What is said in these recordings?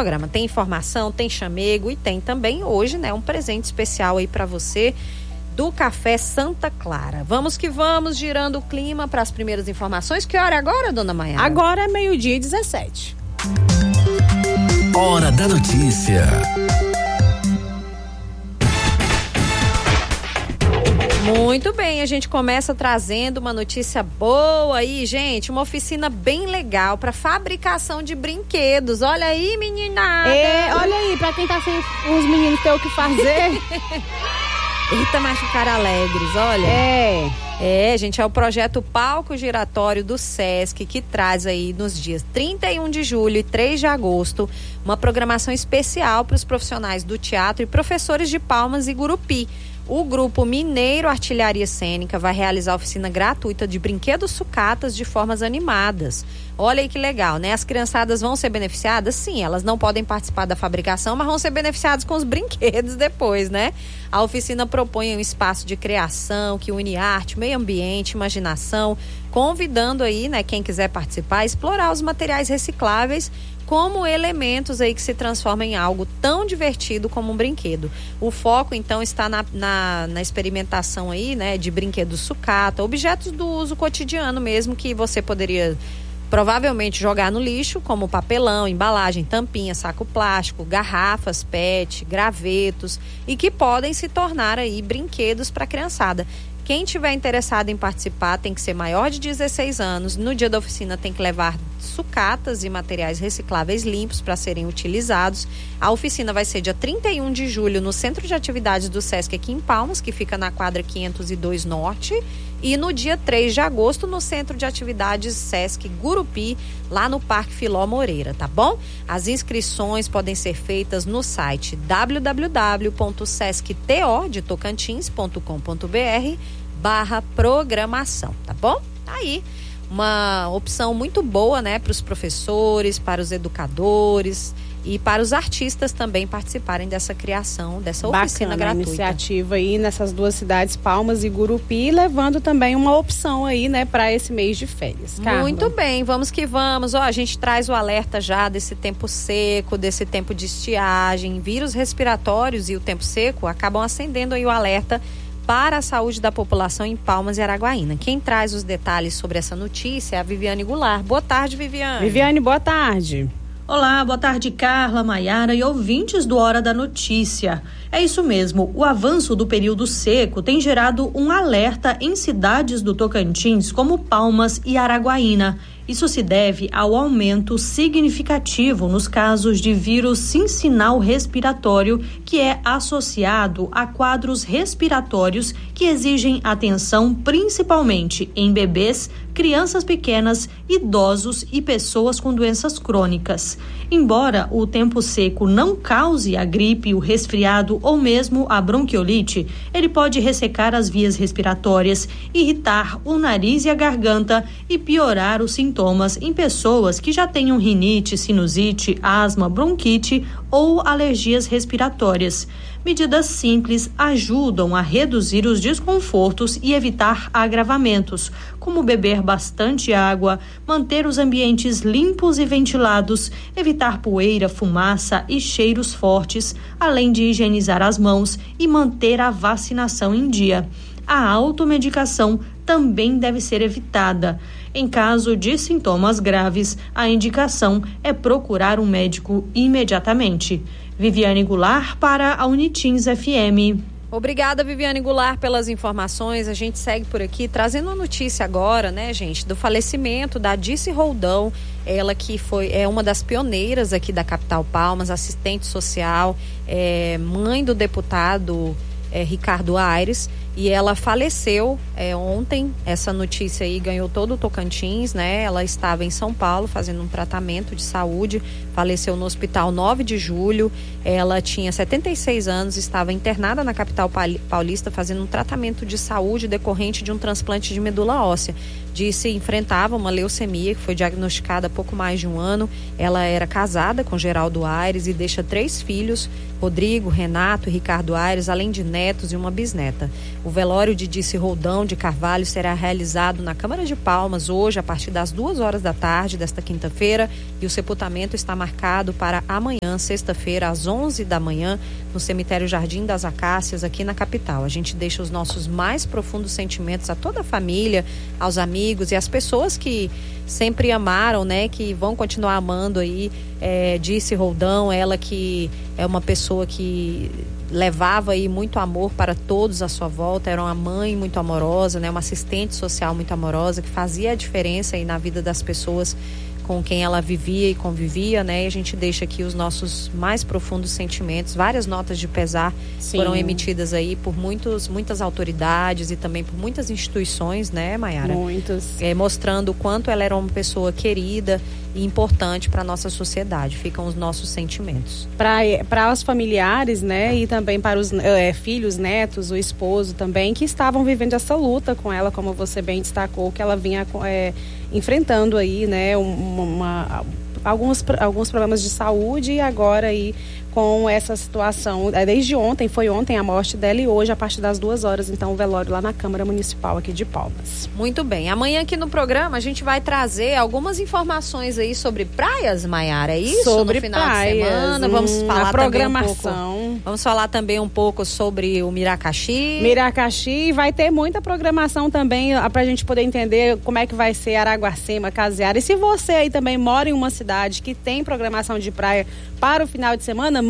programa. Tem informação, tem chamego e tem também hoje, né, um presente especial aí para você do Café Santa Clara. Vamos que vamos, girando o clima para as primeiras informações. Que hora é agora, dona Maiara? Agora é 12:17. Hora da notícia. Muito bem, a gente começa trazendo uma notícia boa aí, gente, uma oficina bem legal para fabricação de brinquedos. Olha aí, meninada. Olha aí, para quem tá sem os meninos ter o que fazer. Eita, mas ficaram alegres, olha. Gente, é o projeto Palco Giratório do Sesc, que traz aí nos dias 31 de julho e 3 de agosto uma programação especial para os profissionais do teatro e professores de Palmas e Gurupi. O Grupo Mineiro Artilharia Cênica vai realizar a oficina gratuita de brinquedos sucatas de formas animadas. Olha aí que legal, né? As criançadas vão ser beneficiadas? Sim, elas não podem participar da fabricação, mas vão ser beneficiadas com os brinquedos depois, né? A oficina propõe um espaço de criação que une arte, meio ambiente, imaginação, convidando aí, né, quem quiser participar, a explorar os materiais recicláveis como elementos aí que se transformam em algo tão divertido como um brinquedo. O foco, então, está na experimentação aí, né, de brinquedos sucata, objetos do uso cotidiano mesmo, que você poderia provavelmente jogar no lixo, como papelão, embalagem, tampinha, saco plástico, garrafas, PET, gravetos, e que podem se tornar aí brinquedos para a criançada. Quem tiver interessado em participar tem que ser maior de 16 anos. No dia da oficina tem que levar sucatas e materiais recicláveis limpos para serem utilizados. A oficina vai ser dia 31 de julho no Centro de Atividades do Sesc aqui em Palmas, que fica na quadra 502 Norte. E no dia 3 de agosto no Centro de Atividades Sesc Gurupi, lá no Parque Filó Moreira, tá bom? As inscrições podem ser feitas no site www.sesctodetocantins.com.br/programação, tá bom? Tá aí uma opção muito boa, né, para os professores, para os educadores e para os artistas também participarem dessa criação, dessa oficina gratuita. Iniciativa aí nessas duas cidades, Palmas e Gurupi, levando também uma opção aí, né, para esse mês de férias. Carla. Muito bem, vamos que vamos. A gente traz o alerta já desse tempo seco, desse tempo de estiagem, vírus respiratórios e o tempo seco acabam acendendo aí o alerta para a saúde da população em Palmas e Araguaína. Quem traz os detalhes sobre essa notícia é a Viviane Goulart. Boa tarde, Viviane. Viviane, boa tarde. Olá, boa tarde, Carla, Maiara e ouvintes do Hora da Notícia. É isso mesmo, o avanço do período seco tem gerado um alerta em cidades do Tocantins como Palmas e Araguaína. Isso se deve ao aumento significativo nos casos de vírus cincinal respiratório, que é associado a quadros respiratórios que exigem atenção principalmente em bebês, crianças pequenas, idosos e pessoas com doenças crônicas. Embora o tempo seco não cause a gripe, o resfriado ou mesmo a bronquiolite, ele pode ressecar as vias respiratórias, irritar o nariz e a garganta e piorar os sintomas em pessoas que já tenham rinite, sinusite, asma, bronquite ou alergias respiratórias. Medidas simples ajudam a reduzir os desconfortos e evitar agravamentos, como beber bastante água, manter os ambientes limpos e ventilados, evitar poeira, fumaça e cheiros fortes, além de higienizar as mãos e manter a vacinação em dia. A automedicação também deve ser evitada. Em caso de sintomas graves, a indicação é procurar um médico imediatamente. Viviane Goulart para a Unitins FM. Obrigada, Viviane Goulart, pelas informações. A gente segue por aqui trazendo uma notícia agora, né, gente, do falecimento da Dice Roldão, ela que é uma das pioneiras aqui da capital Palmas, assistente social, mãe do deputado Ricardo Aires, e ela faleceu ontem. Essa notícia aí ganhou todo o Tocantins, né? Ela estava em São Paulo fazendo um tratamento de saúde, faleceu no Hospital 9 de Julho. Ela tinha 76 anos, estava internada na capital paulista fazendo um tratamento de saúde decorrente de um transplante de medula óssea. Dice enfrentava uma leucemia que foi diagnosticada há pouco mais de um ano. Ela era casada com Geraldo Aires e deixa 3 filhos, Rodrigo, Renato e Ricardo Aires, além de netos e uma bisneta. O velório de Dice Roldão de Carvalho será realizado na Câmara de Palmas hoje, a partir das 2h da tarde desta quinta-feira, e o sepultamento está marcado para amanhã, sexta-feira, às 11 da manhã, no cemitério Jardim das Acácias, aqui na capital. A gente deixa os nossos mais profundos sentimentos a toda a família, aos amigos e às pessoas que sempre amaram, né, que vão continuar amando aí, Dice Roldão, ela que é uma pessoa que levava aí muito amor para todos à sua volta, era uma mãe muito amorosa, né, uma assistente social muito amorosa, que fazia a diferença aí na vida das pessoas com quem ela vivia e convivia, né? E a gente deixa aqui os nossos mais profundos sentimentos. Várias notas de pesar foram emitidas aí por muitas autoridades e também por muitas instituições, né, Maiara? Muitas. Mostrando o quanto ela era uma pessoa querida e importante para a nossa sociedade. Ficam os nossos sentimentos. Para os familiares, né, e também para os filhos, netos, o esposo também, que estavam vivendo essa luta com ela, como você bem destacou, que ela vinha enfrentando aí, né, alguns problemas de saúde, e agora aí com essa situação, desde ontem, foi ontem a morte dela, e hoje a partir das 2h, então o velório lá na Câmara Municipal aqui de Palmas. Muito bem, amanhã aqui no programa a gente vai trazer algumas informações aí sobre praias, Maiara, é isso? Sobre no final praias, de semana, vamos falar a programação. Vamos falar também um pouco sobre o Miracaxi, e vai ter muita programação também pra gente poder entender como é que vai ser Araguacema, Caseara. E se você aí também mora em uma cidade que tem programação de praia para o final de semana,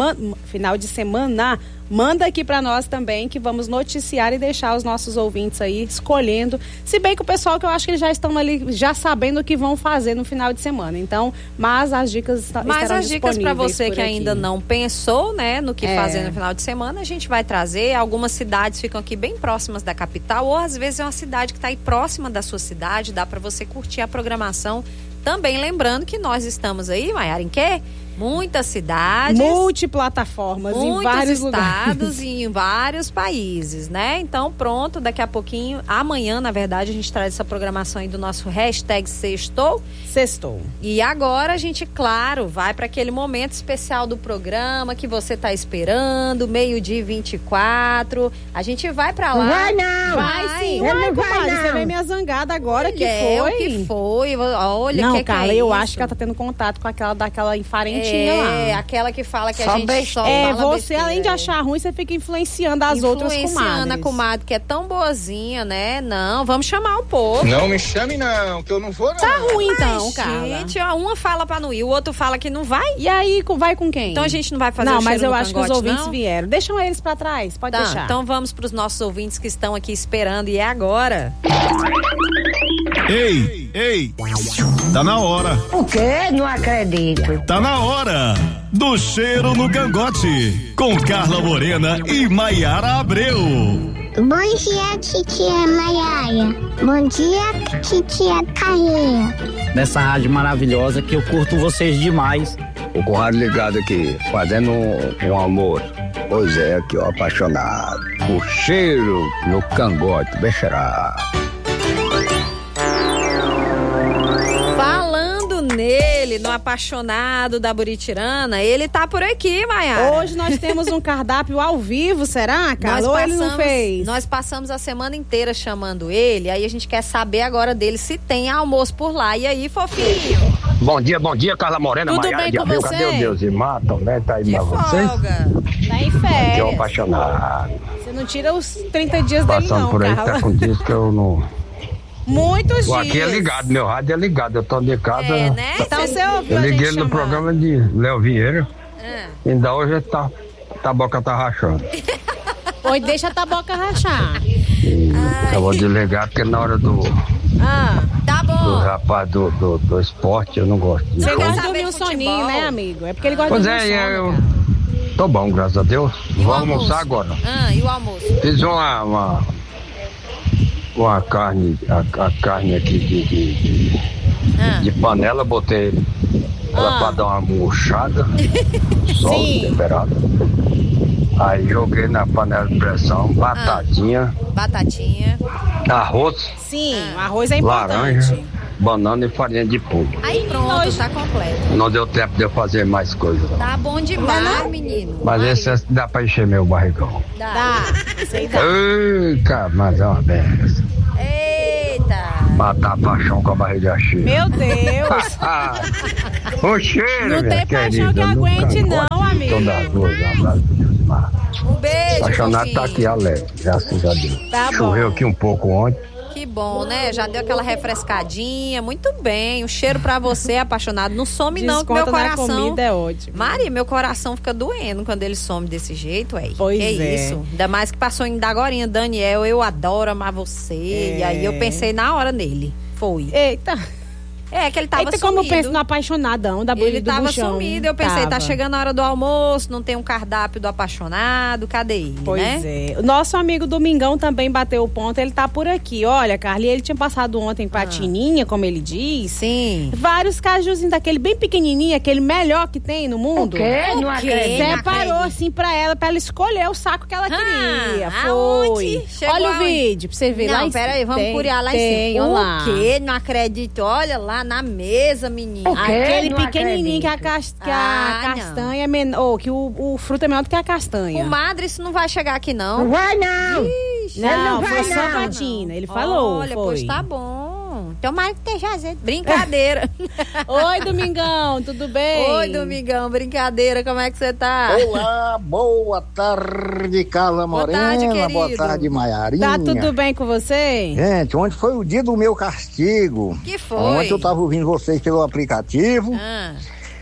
manda aqui para nós também, que vamos noticiar e deixar os nossos ouvintes aí escolhendo. Se bem que o pessoal, que eu acho que eles já estão ali já sabendo o que vão fazer no final de semana. Então, mas as dicas estarão disponíveis. Mas as dicas para você que ainda não pensou, né, no que fazer no final de semana, a gente vai trazer. Algumas cidades ficam aqui bem próximas da capital, ou às vezes é uma cidade que está aí próxima da sua cidade, dá para você curtir a programação. Também lembrando que nós estamos aí, Maiara, em quê? Muitas cidades, multiplataformas, em vários estados e em vários países, né? Então, pronto, daqui a pouquinho, amanhã, na verdade, a gente traz essa programação aí do nosso hashtag Sextou. E agora a gente, claro, vai para aquele momento especial do programa que você tá esperando, 12h24. A gente vai para lá. Vai não! Vai sim. Uai, comadre, você veio minha zangada agora, que foi? O que foi? Olha, não, que Carla, é eu isso? acho que ela tá tendo contato com daquela infarentinha lá. Aquela que fala que a gente só fala você, besteira. Além de achar ruim, você fica influenciando as outras comadres. Influenciando a comadre, que é tão boazinha, né? Não, vamos chamar o povo. Não me chame não, que eu não vou não. Tá ruim então, Carla. Gente, uma fala pra não ir, o outro fala que não vai. E aí, vai com quem? Então a gente não vai fazer o cheiro mas eu no acho cangote, que os ouvintes não? vieram. Deixam eles pra trás, pode deixar. Então vamos pros nossos ouvintes que estão aqui esperando, e é agora. Ei, tá na hora. O quê? Não acredito. Tá na hora do cheiro no cangote, com Carla Morena e Maiara Abreu. Bom dia, titia Maiara. Bom dia, titia Carreira. Nessa rádio maravilhosa que eu curto vocês demais. O Conrado ligado aqui, fazendo um amor. Pois é, aqui ó, apaixonado. O cheiro no cangote, bexerá. Falando nele, no apaixonado da Buritirana, ele tá por aqui, Maiara. Hoje nós temos um cardápio ao vivo, será, Carla? Ou ele não fez? Nós passamos a semana inteira chamando ele, aí a gente quer saber agora dele se tem almoço por lá. E aí, fofinho? Bom dia, Carla Morena, Tudo Maiara bem de com Abreu. você? Cadê o Deus? E matam, né? Tá aí De pra vocês? folga. Tá em Que é férias. apaixonado. Você não tira os 30 dias dele Passando não, por aí, Carla. tá com disco que eu não... Muitos O dias. aqui é ligado, meu rádio é ligado. Eu tô de casa. Né? Então você ouviu Eu a gente liguei no chamar. programa de Léo Vieira. Ainda hoje a boca tá rachando. Oi, deixa a taboca rachar. Eu vou desligar porque na hora do Tá bom. rapaz do esporte eu não gosto disso. Você gosta de saber dormir um futebol? soninho, né, amigo? É porque ele gosta Pois de dormir um é, sono, eu cara. tô bom, graças a Deus. E o Vou almoço? almoçar agora. E o almoço? Fiz uma carne, a carne aqui de panela, botei ela pra dar uma murchada, só temperada. Aí joguei na panela de pressão, batatinha, Batatinha. arroz, Sim, o arroz é importante. laranja, banana e farinha de polvo. Aí pronto, tá completo. Não deu tempo de eu fazer mais coisas. Não. Tá bom demais, menino. Mas esse dá pra encher meu barrigão. Dá. Eita, mas é uma benção. Eita. Matar a paixão com a barriga cheia. Meu Deus. O cheiro, Não tem paixão querida, que aguente não, amigo. Todas as duas, um abraço de Deus. Um beijo, Apaixonado tá aqui alegre, graças a Deus. Tá Choveu bom. aqui um pouco ontem. Que bom, né? Já deu aquela refrescadinha. Muito bem. Um cheiro pra você, apaixonado. Não some não, que meu coração... Na comida é ótimo. Maria, meu coração fica doendo quando ele some desse jeito, ué. Pois que é. isso? Ainda mais que passou ainda agorinha, Daniel, eu adoro amar você. E aí eu pensei na hora nele. Foi. Eita. É, que ele tava Eita, sumido. como eu penso no apaixonadão da Ele do tava buchão. sumido, eu pensei, tá Tava. chegando a hora do almoço, não tem um cardápio do apaixonado, cadê ele, Pois né? é. O nosso amigo Domingão também bateu o ponto, ele tá por aqui. Olha, Carly, ele tinha passado ontem pra Tininha, como ele diz. Sim. Vários cajuzinhos daquele bem pequenininho, aquele melhor que tem no mundo. O quê? Não acredito. Separou assim pra ela escolher o saco que ela queria. Foi. aonde? Chegou Olha o aonde? vídeo pra você ver lá Não, em peraí, vamos tem, curiar lá tem, em cima. olha lá. O quê? Não acredito. Olha lá na mesa, menino. O quê? Aquele Não pequenininho que a, Ah, castanha é menor, que o fruto é menor do que a castanha. Comadre, isso não vai chegar aqui, não. Não vai não. Não, Não foi vai só não. Patina. Ele falou. Olha, foi. pois tá bom. Tomara que esteja azeite. Brincadeira. Oi, Domingão, tudo bem? Oi, Domingão, brincadeira, como é que você tá? Olá, boa tarde, Carla Boa Morena. tarde, querido. Boa tarde, Maiarinha. Tá tudo bem com você? Gente, ontem foi o dia do meu castigo. Que foi? Ontem eu tava ouvindo vocês pelo aplicativo. Ah.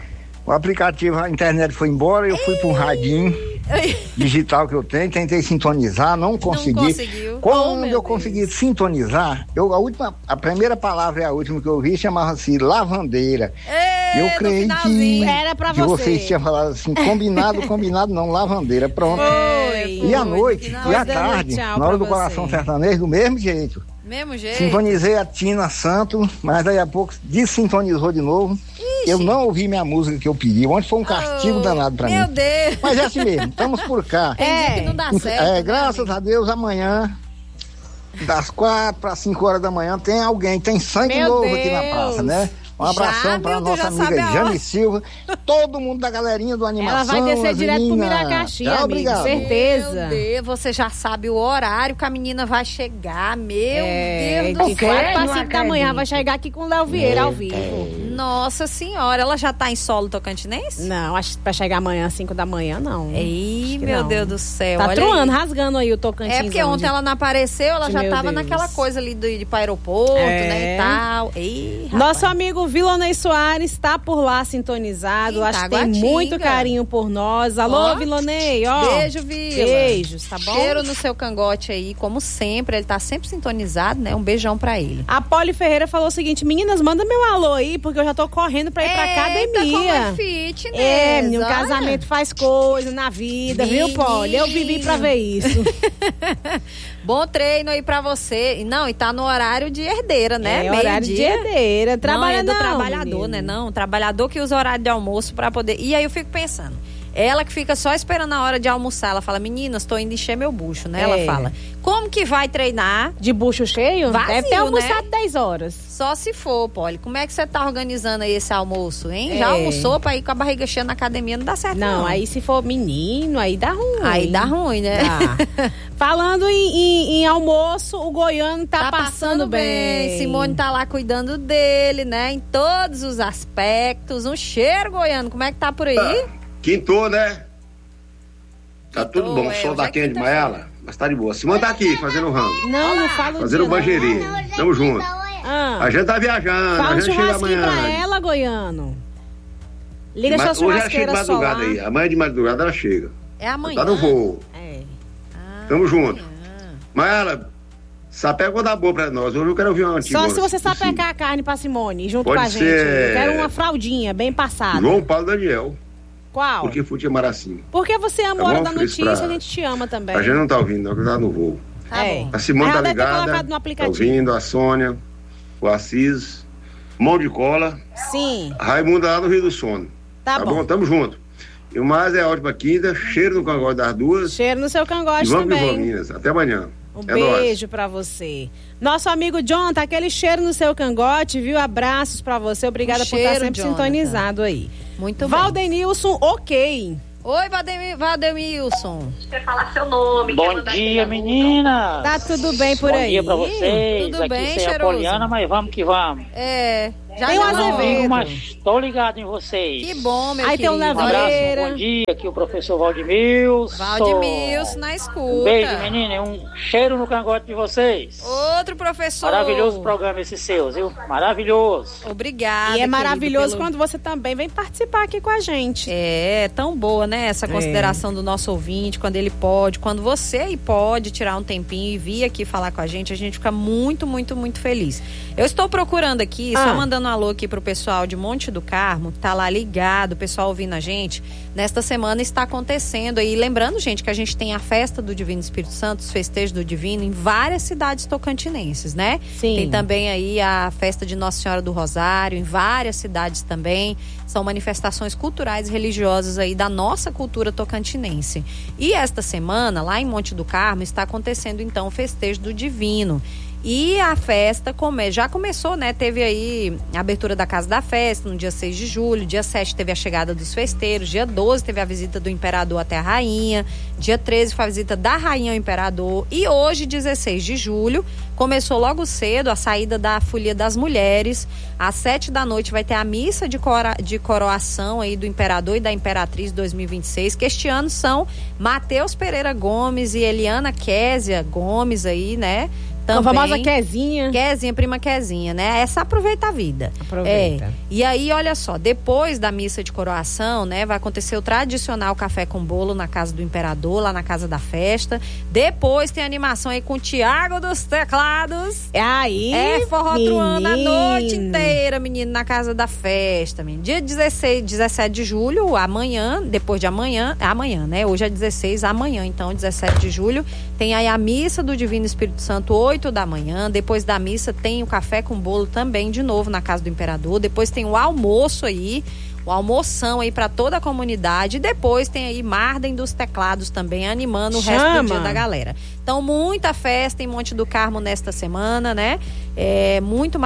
O aplicativo, a internet foi embora, eu fui pro radinho digital que eu tenho, tentei sintonizar, não consegui. conseguiu. Quando Oh, meu eu consegui sintonizar, a primeira palavra é a última que eu ouvi, chamava-se lavandeira. Ei, Eu no creio finalzinho. que, Era pra que você. vocês tinham falado assim, combinado não, lavandeira, pronto. Foi. E à noite, Final e à da tarde, noite, tchau na hora pra do coração você. sertanejo, do mesmo jeito. Mesmo jeito. Sintonizei a Tina Santo, mas daí a pouco desintonizou de novo. Eu não ouvi minha música que eu pedi. Ontem foi um castigo danado pra Meu mim. Deus. Mas é assim mesmo, estamos por cá. Tem dia que não dá certo. né, Graças amigo? a Deus, amanhã, das 4 para 5 horas da manhã, tem alguém, tem sangue Meu novo aqui na Deus. praça, né? Um abração Já, pra meu Deus, nossa já sabe amiga a Jane hora. Silva, todo mundo da galerinha do Animação. Ela vai descer as direto pro meninas. Miracaxi, Tchau, amigo, obrigado. certeza. Meu Deus, você já sabe o horário que a menina vai chegar. Meu Deus do de céu. 4 para Não 5 da manhã acredito. vai chegar aqui com o Léo Vieira ao vivo. Nossa senhora, ela já tá em solo tocantinense? Não, acho que pra chegar amanhã às 5 da manhã, não. Ei, Acho que meu não. Deus do céu. Tá olha truando, aí. rasgando aí o Tocantins. É porque ontem ela não apareceu, ela já Meu tava Deus. naquela coisa ali de ir pro aeroporto, né, e tal. Ei, rapaz. Nosso amigo Vilonei Soares tá por lá sintonizado. Em Acho que tem Taguatinga. muito carinho por nós. Alô, Ó. Vilonei, ó. Beijo, Vila. Beijos, tá bom? Cheiro no seu cangote aí, como sempre. Ele tá sempre sintonizado, né? Um beijão pra ele. A Poli Ferreira falou o seguinte: meninas, manda meu alô aí, porque eu já tô correndo pra ir pra Eita, como é academia. fitness. É, menino, olha. casamento faz coisa na vida, viu, Poli? Eu vivi pra ver isso. Bom treino aí pra você. Não, e tá no horário de herdeira, né? É horário de herdeira. Trabalha não, é do não, trabalhador, menino. né? Não, trabalhador que usa horário de almoço pra poder... E aí eu fico pensando, ela que fica só esperando a hora de almoçar, ela fala, meninas, tô indo encher meu bucho, né? Ela É. fala, como que vai treinar? De bucho cheio? Vazio, Deve ter almoçado né? 10 horas. Só se for, Poli. Como é que você tá organizando aí esse almoço, hein? É. Já almoçou pra ir com a barriga cheia na academia? Não dá certo, não. Não, aí se for menino, aí dá ruim. Aí dá ruim, né? Dá. Falando em almoço, o goiano tá passando bem. Simone tá lá cuidando dele, né? Em todos os aspectos. Um cheiro, goiano. Como é que tá por aí? Quintou, né? Tá Quintou, tudo bom. O sol hoje tá é quente, mas quinta-feira. ela. Mas tá de boa. Simone tá aqui, fazendo rango. Não fala o Fazendo dia, não. banjeirinho. Tamo junto. Ah, A gente tá viajando, fala a um gente chega churrasquinho amanhã. pra ela, goiano. Liga Mas sua hoje ela chega de churrasqueira madrugada solar. aí. Amanhã de madrugada ela chega. É amanhã. Tá no voo. É. Tamo junto. Mas ela, sapé quando dá boa pra nós. Hoje eu quero ouvir uma antiga. Só se você sapecar a carne pra Simone, junto Pode com a gente. ser. Eu quero uma fraldinha bem passada. João Paulo Daniel. Qual? Porque fute é Maracinho. Porque você ama Tá a hora bom, da Feliz, notícia, pra- a gente te ama também. A gente não tá ouvindo, não, que tá no voo. Tá bom. A Simone Ela tá deve ter ligada. colocado no Tá aplicativo. ouvindo, a Sônia, o Assis, Mão de Cola, Sim, Raimundo lá no Rio do Sono. tá bom. Tamo junto. E o mais é ótima quinta, cheiro no cangote das duas. Cheiro no seu E cangote vamos que também. vamos, meninas. Até amanhã. Um beijo pra você. Nosso amigo John, tá aquele cheiro no seu cangote, viu? Abraços pra você. Obrigada por estar sempre sintonizado aí. Muito bem. Valdenilson, ok. Oi, Valdemilson. Quer falar seu nome? Bom dia, menina. Tá tudo bem por aí? Bom dia pra vocês. Tudo aqui bem, é a Poliana, mas vamos que vamos. Já tem não Azevedo. Mas tô ligado em vocês. Que bom, meu aí querido. tem o Um abraço, Naveira. bom dia. Aqui o professor Valdemilson. Valdemilson na escuta. Um beijo, menina, e um cheiro no cangote de vocês. Outro professor. Maravilhoso programa esse seu, viu? Maravilhoso. Obrigada, E é maravilhoso querido, quando você também vem participar aqui com a gente. É tão boa, né? Essa consideração do nosso ouvinte, quando ele pode, quando você aí pode tirar um tempinho e vir aqui falar com a gente fica muito, muito, muito feliz. Eu estou procurando aqui, só mandando um alô aqui pro pessoal de Monte do Carmo, que tá lá ligado, o pessoal ouvindo a gente. Nesta semana está acontecendo aí, lembrando, gente, que a gente tem a festa do Divino Espírito Santo, os festejos do Divino em várias cidades tocantinenses, né? Sim. Tem também aí a festa de Nossa Senhora do Rosário, em várias cidades também. São manifestações culturais e religiosas aí da nossa cultura tocantinense. E esta semana, lá em Monte do Carmo, está acontecendo então o festejo do Divino. E a festa já começou, né? Teve aí a abertura da Casa da Festa no dia 6 de julho, dia 7 teve a chegada dos festeiros, dia 12 teve a visita do imperador até a rainha, dia 13 foi a visita da rainha ao imperador e hoje, 16 de julho, começou logo cedo a saída da Folia das Mulheres. Às 7 da noite vai ter a missa de coroação aí do imperador e da imperatriz 2026, que este ano são Matheus Pereira Gomes e Eliana Késia Gomes aí, né? Também. A famosa Quezinha. Quezinha, prima Quezinha, né? Essa aproveita a vida. Aproveita. E aí, olha só, depois da missa de coroação, né? Vai acontecer o tradicional café com bolo na casa do imperador, lá na casa da festa. Depois tem animação aí com o Tiago dos Teclados. Aí, forró truando a noite inteira, menino, na casa da festa, menino. Dia 17 de julho, amanhã, depois de amanhã, né? Hoje é 16, amanhã, então, 17 de julho, tem aí a missa do Divino Espírito Santo, 8 da manhã, depois da missa tem o café com bolo também de novo na casa do imperador, depois tem o almoço aí, o almoção aí para toda a comunidade, e depois tem aí Marden dos Teclados também animando o resto do dia da galera. Então, muita festa em Monte do Carmo nesta semana, né? É muito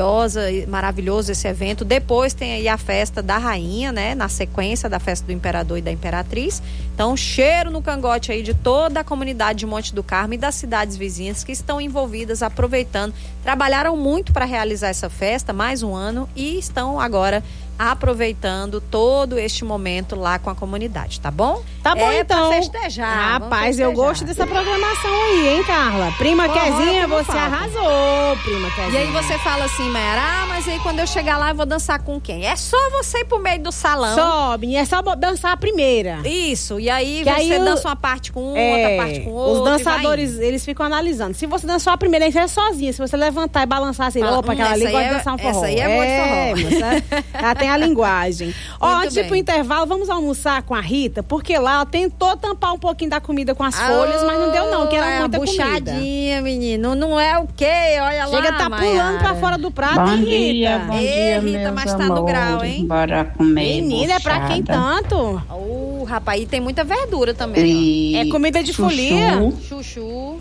maravilhoso esse evento. Depois tem aí a festa da rainha, né? Na sequência da festa do imperador e da imperatriz. Então, cheiro no cangote aí de toda a comunidade de Monte do Carmo e das cidades vizinhas que estão envolvidas, aproveitando. Trabalharam muito para realizar essa festa, mais um ano, e estão agora aproveitando todo este momento lá com a comunidade, tá bom? Tá bom, então. Pra festejar. Rapaz, eu gosto dessa programação aí, hein, Carla? Prima Quezinha, você arrasou, prima Quezinha. E aí você fala assim, Mayara, mas aí quando eu chegar lá eu vou dançar com quem? É só você ir pro meio do salão. Sobe, é só dançar a primeira. Isso, e aí você dança uma parte com outra parte com outra. Os dançadores, eles ficam analisando. Se você dançou a primeira, aí você é sozinha. Se você levantar e balançar assim, opa, aquela ali gosta de dançar um forró. Essa aí é boa de forró. Ela tem a linguagem. Antes de ir pro intervalo, vamos almoçar com a Rita, porque lá ela tentou tampar um pouquinho da comida com as folhas, mas não deu não, que era muita buchadinha, menino. Não é o quê? Olha lá, chega, tá pulando pra fora do prato, bom hein, dia, Rita? Bom dia, Rita, mas tá no grau, hein? Bora comer. Menina, é pra quem tanto? Rapaz, e tem muita verdura também. É comida de folia? Chuchu.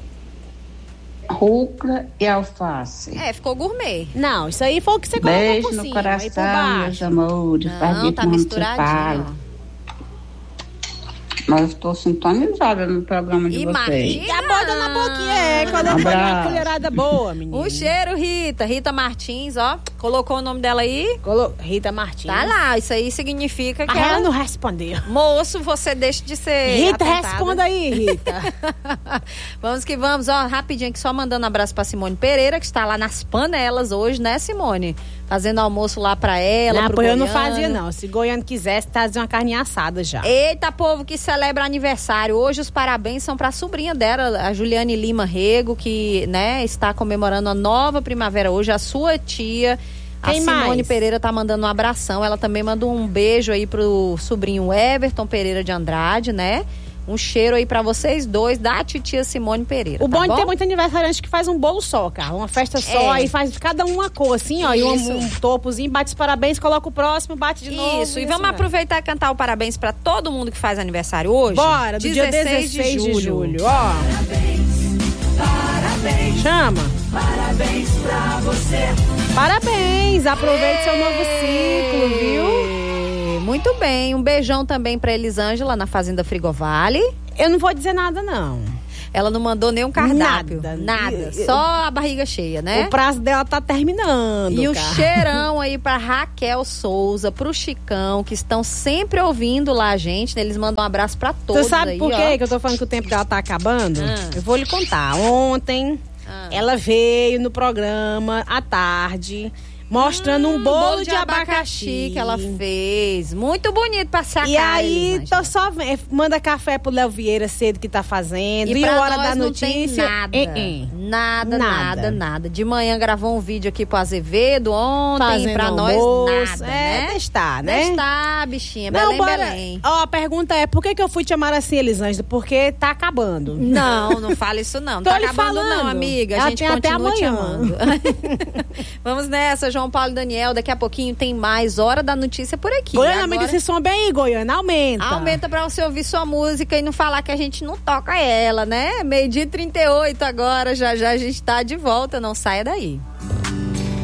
Rúcula e alface. Ficou gourmet. Não, isso aí foi o que você colocou beijo por cima. No coração, meus amores. Não, tá misturadinho. Mas eu estou sintonizada no programa de vocês. E a boda na boquinha, quando eu põe uma colherada boa, menina. Um cheiro, Rita. Rita Martins, ó. Colocou o nome dela aí? Rita Martins. Tá lá, isso aí significa que ela não respondeu. Moço, você deixa de ser Rita, atentada. responda aí, Rita. Vamos que vamos, ó, rapidinho aqui, só mandando um abraço pra Simone Pereira, que está lá nas panelas hoje, né, Simone? Fazendo almoço lá pra ela, pro eu Goiano. não fazia, não. Se Goiano quisesse, fazer uma carninha assada já. Eita, povo que celebra aniversário. Hoje os parabéns são pra sobrinha dela, a Juliane Lima Rego, que, né, está comemorando a nova primavera hoje, a sua tia. A Simone Pereira tá mandando um abração. Ela também manda um beijo aí pro sobrinho Everton Pereira de Andrade, né? Um cheiro aí pra vocês dois, da titia Simone Pereira. O bom de ter muito aniversariante que faz um bolo só, cara. Uma festa só, aí faz cada uma cor, assim, ó. Isso. E um topozinho, bate os parabéns, coloca o próximo, bate de novo. Isso, e vamos aproveitar e cantar o parabéns pra todo mundo que faz aniversário hoje. Bora, do dia 16 de julho. Ó. Parabéns. Chama. Parabéns pra você. Parabéns, aproveite seu novo ciclo, viu? Muito bem, um beijão também pra Elisângela na Fazenda Frigovale. Eu não vou dizer nada, não. Ela não mandou nenhum cardápio. Nada. Só a barriga cheia, né? O prazo dela tá terminando. E o cheirão aí pra Raquel Souza, pro Chicão, que estão sempre ouvindo lá a gente, né? Eles mandam um abraço pra todos. Você sabe aí, por quê que eu tô falando que o tempo dela tá acabando? Eu vou lhe contar. Ontem, ela veio no programa à tarde, mostrando um bolo de abacaxi que ela fez. Muito bonito pra sacar. E aí, tô só vendo. Manda café pro Léo Vieira cedo que tá fazendo. E pra Hora da não Notícia. Nada. De manhã gravou um vídeo aqui pro Azevedo ontem. Fazendo pra almoço, nós nada, né? Testar, né? Testar, bichinha. Não, Belém. Ó, a pergunta é, por que eu fui te chamar assim, Elisângela? Porque tá acabando. Não fala isso não. Não tá acabando não, amiga. A gente continua te amando. Vamos nessa, João Paulo e Daniel. Daqui a pouquinho tem mais Hora da Notícia por aqui. Goiânia, aumenta esse som bem, Goiânia. Aumenta. Aumenta pra você ouvir sua música e não falar que a gente não toca ela, né? 12h38 agora. Já a gente tá de volta. Não saia daí.